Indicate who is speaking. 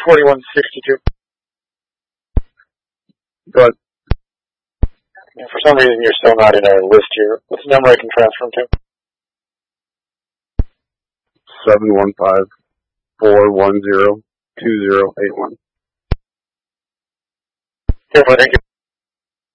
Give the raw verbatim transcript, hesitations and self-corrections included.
Speaker 1: forty-one sixty-two.
Speaker 2: But
Speaker 1: And for some reason, you're still not in our list here. What's the number I can transfer him to?
Speaker 2: seven one five, four one zero, two zero eight one.
Speaker 1: Careful, thank you.